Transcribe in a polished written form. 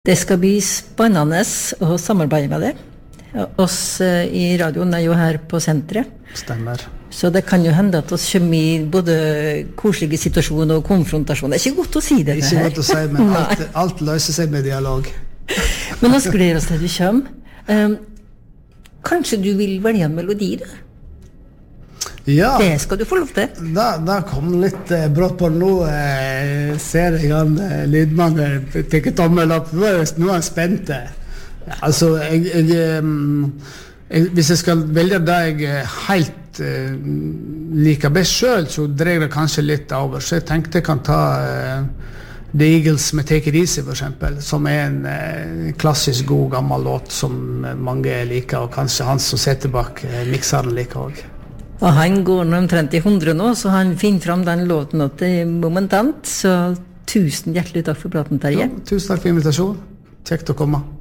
Det skal bli spennende å samarbeide med det. Oss i radioen jo her på senteret. Stemmer. Så det kan jo hende at oss kommer i både koselige situasjoner og konfrontasjoner. Det ikke godt å si det. Ikke godt å si, men alt løser seg med dialog. Men oss gleder oss til du kommer. Kanskje du vil velge en melodi, da? Ja. Det skal du få lov til. Da kom litt brått på nå. Ser jeg han lydmannen tenker tommel opp. Nå er han spent. Altså, hvis jeg skal velge det jeg helt liker best selv, så dreier det kanskje litt over. Så jeg tenkte jeg kan ta The Eagles med Take It Easy, for eksempel, som en klassisk god gammel låt som mange liker, og kanskje han som sitter bak mikseren liker også. Og han går nå omtrent i 100 nå, så han finner fram den låten til momentant. Så tusen hjertelig takk for praten, Terje. Ja, tusen takk for invitasjonen. Kjekt å komme.